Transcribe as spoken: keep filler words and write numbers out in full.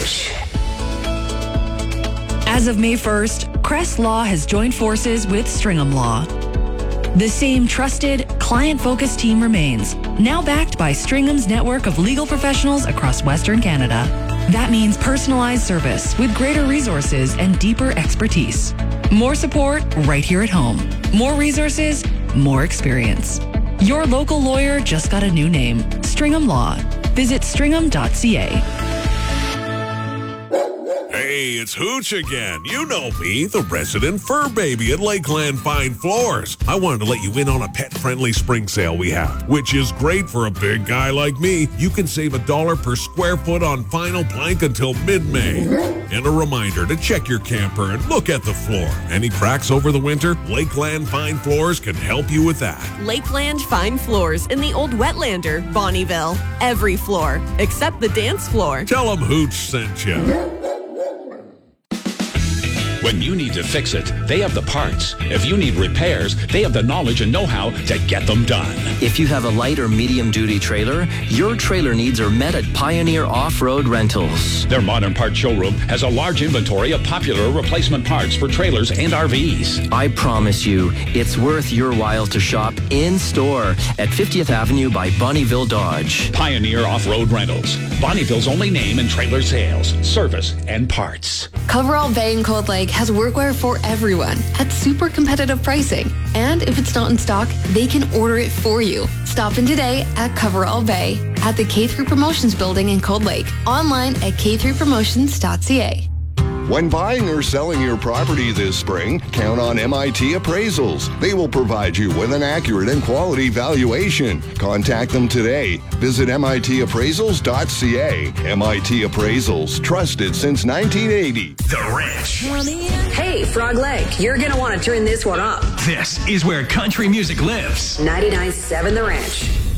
Rich. As of May first, Crest Law has joined forces with Stringham Law. The same trusted, client-focused team remains, now backed by Stringham's network of legal professionals across Western Canada. That means personalized service with greater resources and deeper expertise. More support right here at home. More resources, more experience. Your local lawyer just got a new name, Stringham Law. Visit stringham dot c a. Hey, it's Hooch again. You know me, the resident fur baby at Lakeland Fine Floors. I wanted to let you in on a pet-friendly spring sale we have, which is great for a big guy like me. You can save a dollar per square foot on vinyl plank until mid-May. And a reminder to check your camper and look at the floor. Any cracks over the winter? Lakeland Fine Floors can help you with that. Lakeland Fine Floors in the Old Wetlander, Bonnyville. Every floor, except the dance floor. Tell them Hooch sent you. When you need to fix it, they have the parts. If you need repairs, they have the knowledge and know-how to get them done. If you have a light or medium-duty trailer, your trailer needs are met at Pioneer Off-Road Rentals. Their modern parts showroom has a large inventory of popular replacement parts for trailers and R Vs. I promise you, it's worth your while to shop in-store at fiftieth Avenue by Bonnyville Dodge. Pioneer Off-Road Rentals. Bonnyville's only name in trailer sales, service, and parts. Coverall Bay in Cold Lake has workwear for everyone at super competitive pricing. And if it's not in stock, they can order it for you. Stop in today at Coverall Bay at the K three Promotions building in Cold Lake. Online at k three promotions dot c a. When buying or selling your property this spring, count on M I T Appraisals. They will provide you with an accurate and quality valuation. Contact them today. Visit M I T appraisals dot c a. M I T Appraisals, trusted since nineteen eighty. The Rich. Hey, Frog Lake, you're going to want to turn this one up. This is where country music lives. ninety-nine point seven The Ranch.